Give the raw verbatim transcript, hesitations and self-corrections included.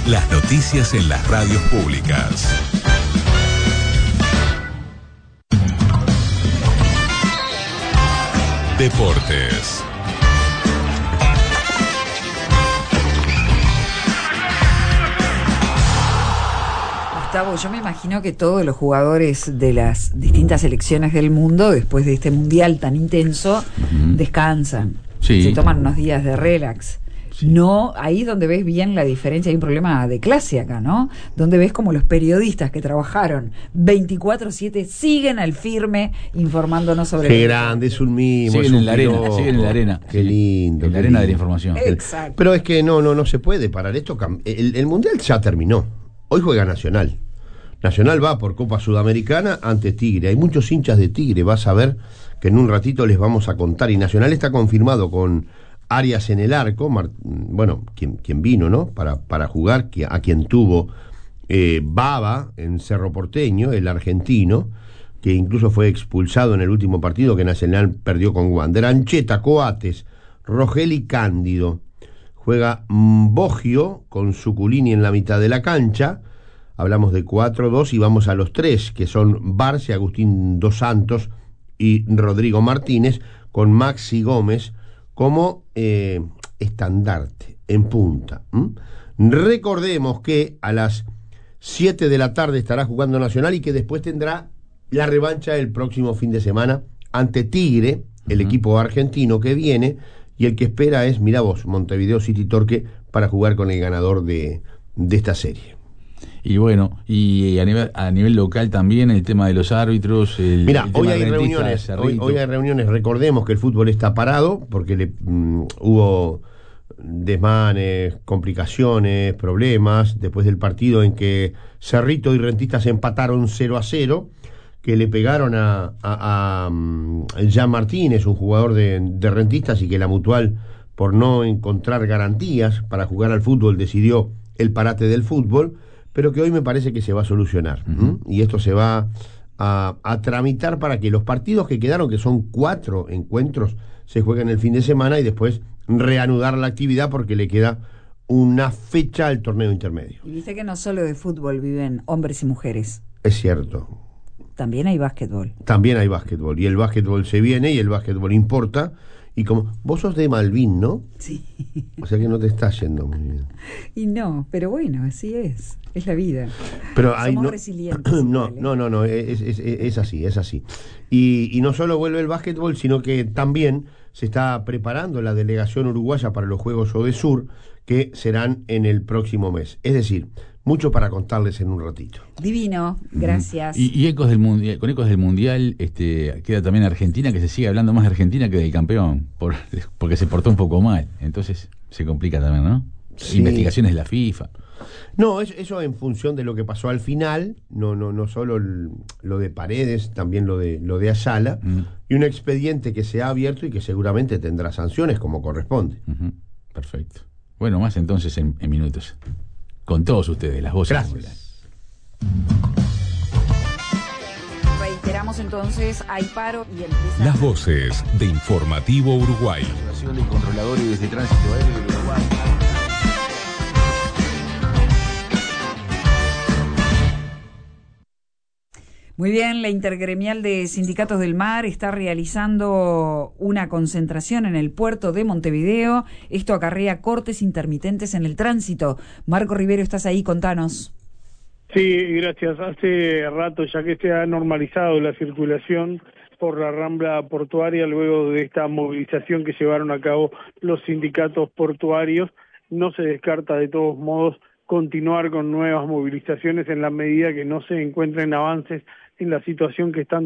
Las noticias en las radios públicas. Deportes. Gustavo, yo me imagino que todos los jugadores de las distintas selecciones del mundo, después de este mundial tan intenso, uh-huh. descansan, sí. se toman unos días de relax. Sí. No, ahí donde ves bien la diferencia, hay un problema de clase acá, ¿no? Donde ves como los periodistas que trabajaron veinticuatro siete siguen al firme informándonos sobre... Qué grande, es un mimo. Siguen es un en la arena, piloto. siguen en la arena. Qué lindo. En la qué arena lindo. de la información. Exacto. Pero es que no, no, no se puede parar esto. El, el Mundial ya terminó. Hoy juega Nacional. Nacional va por Copa Sudamericana ante Tigre. Hay muchos hinchas de Tigre, vas a ver que en un ratito les vamos a contar. Y Nacional está confirmado con Arias en el arco, Mar, bueno, quien, quien vino, ¿no? Para, para jugar, que, a quien tuvo eh, Baba en Cerro Porteño, el argentino, que incluso fue expulsado en el último partido que Nacional perdió con Wander. Ancheta, Coates, Rogel y Cándido. Juega Boggio con Suculini en la mitad de la cancha. Hablamos de cuatro dos y vamos a los tres, que son Barce, Agustín Dos Santos y Rodrigo Martínez, con Maxi Gómez como eh, estandarte, en punta. ¿Mm? Recordemos que a las siete de la tarde estará jugando Nacional y que después tendrá la revancha el próximo fin de semana ante Tigre, el uh-huh. equipo argentino que viene, y el que espera es, mirá vos, Montevideo City Torque, para jugar con el ganador de, de esta serie. Y bueno, y a nivel, a nivel local también el tema de los árbitros. El, Mira, el hoy hay reuniones, hoy, hoy hay reuniones, recordemos que el fútbol está parado porque le, um, hubo desmanes, complicaciones, problemas, después del partido en que Cerrito y Rentistas empataron cero a cero, que le pegaron a, a, a um, Jean Martínez, un jugador de, de Rentistas, y que la Mutual, por no encontrar garantías para jugar al fútbol, decidió el parate del fútbol, pero que hoy me parece que se va a solucionar. Uh-huh. Y esto se va a, a tramitar para que los partidos que quedaron, que son cuatro encuentros, se jueguen el fin de semana y después reanudar la actividad porque le queda una fecha al torneo intermedio. Y dice que no solo de fútbol viven hombres y mujeres. Es cierto. También hay básquetbol. También hay básquetbol. Y el básquetbol se viene y el básquetbol importa. Y como vos sos de Malvin, ¿no? Sí. O sea que no te está yendo muy bien. Y no, pero bueno, así es. Es la vida. Pero hay, Somos no, resilientes. No, igual, ¿eh? no, no, no, es, es, es así, es así. Y, y no solo vuelve el básquetbol, sino que también se está preparando la delegación uruguaya para los Juegos Odesur, que serán en el próximo mes. Es decir, mucho para contarles en un ratito. Divino, gracias. Y, y ecos del mundial, con ecos del mundial este, queda también Argentina, que se sigue hablando más de Argentina que del campeón, por, porque se portó un poco mal. Entonces se complica también, ¿no? Sí. Investigaciones de la FIFA. No, eso, eso en función de lo que pasó al final, no, no, no solo el, lo de Paredes, también lo de lo de Ayala, mm. y un expediente que se ha abierto y que seguramente tendrá sanciones como corresponde. Uh-huh. Perfecto. Bueno, más entonces en, en minutos. Con todos ustedes, las voces. Gracias. Reiteramos entonces, hay paro y empieza... Las voces de Informativo Uruguay. Asociación de Controladores de Tránsito Aéreo de Uruguay. Muy bien, la Intergremial de Sindicatos del Mar está realizando una concentración en el puerto de Montevideo. Esto acarrea cortes intermitentes en el tránsito. Marco Rivero, estás ahí, contanos. Sí, gracias. Hace rato ya que se ha normalizado la circulación por la rambla portuaria luego de esta movilización que llevaron a cabo los sindicatos portuarios. No se descarta de todos modos continuar con nuevas movilizaciones en la medida que no se encuentren avances en la situación que están